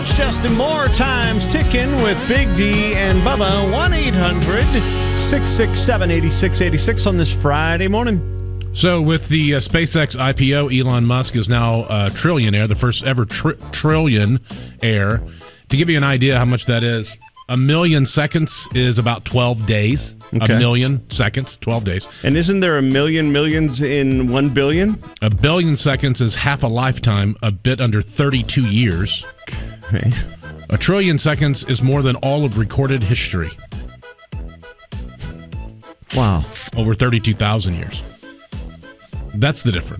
It's Justin Moore, time's ticking with Big D and Bubba. 1-800-667-8686 on this Friday morning. So with the SpaceX IPO, Elon Musk is now a trillionaire, the first ever trillionaire. To give you an idea how much that is, 1 million seconds is about 12 days. Okay. 1 million seconds, 12 days. And isn't there a million millions in 1 billion? 1 billion seconds is half a lifetime, a bit under 32 years. Okay. 1 trillion seconds is more than all of recorded history. Wow. Over 32,000 years. That's the difference.